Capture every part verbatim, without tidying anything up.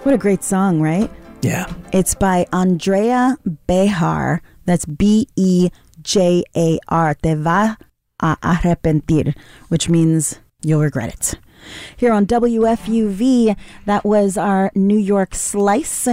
What a great song, right? Yeah. It's by Andrea Bejar. That's B E J A R. Te va a arrepentir, which means you'll regret it. Here on W F U V, that was our New York Slice,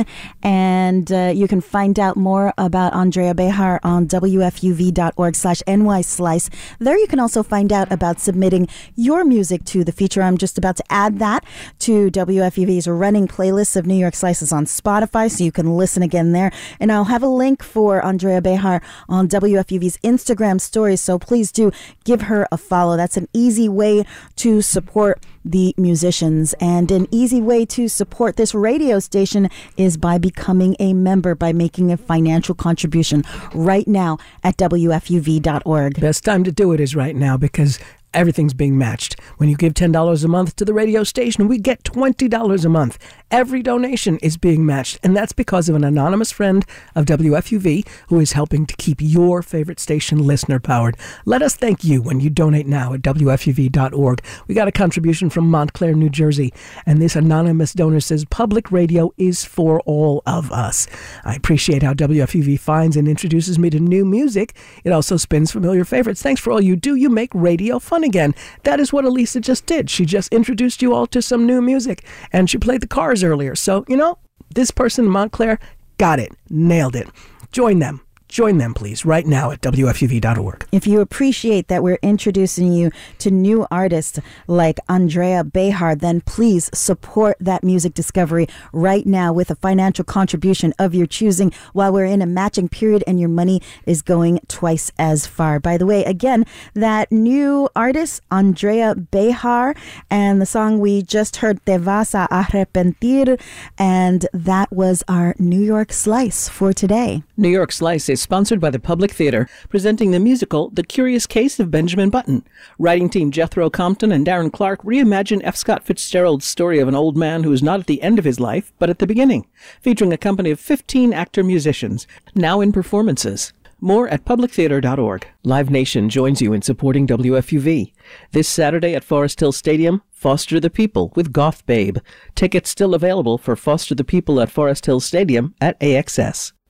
and uh, you can find out more about Andrea Bejar on W F U V dot org slash N Y Slice. There you can also find out about submitting your music to the feature. I'm just about to add that to W F U V's running playlists of New York Slices on Spotify, so you can listen again there. And I'll have a link for Andrea Bejar on W F U V's Instagram stories, so please do give her a follow. That's an easy way to support the musicians, and an easy way to support this radio station is by becoming a member, by making a financial contribution right now at W F U V dot org. Best time to do it is right now, because everything's being matched. When you give ten dollars a month to the radio station, we get twenty dollars a month. Every donation is being matched, and that's because of an anonymous friend of W F U V who is helping to keep your favorite station listener-powered. Let us thank you when you donate now at W F U V dot org. We got a contribution from Montclair, New Jersey, and this anonymous donor says, public radio is for all of us. I appreciate how W F U V finds and introduces me to new music. It also spins familiar favorites. Thanks for all you do. You make radio fun again. That is what Elisa just did. She just introduced you all to some new music, and she played the Cars earlier. So, you know, this person in Montclair got it, nailed it. Join them. Join them, please, right now at W F U V dot org. If you appreciate that we're introducing you to new artists like Andrea Bejar, then please support that music discovery right now with a financial contribution of your choosing while we're in a matching period, and your money is going twice as far. By the way, again, that new artist, Andrea Bejar, and the song we just heard, Te vas a arrepentir, and that was our New York Slice for today. New York Slice is sponsored by the Public Theater, presenting the musical The Curious Case of Benjamin Button. Writing team Jethro Compton and Darren Clark reimagine F. Scott Fitzgerald's story of an old man who is not at the end of his life, but at the beginning, featuring a company of fifteen actor-musicians, now in performances. More at public theater dot org. Live Nation joins you in supporting W F U V. This Saturday at Forest Hill Stadium, Foster the People with Goth Babe. Tickets still available for Foster the People at Forest Hill Stadium at A X S.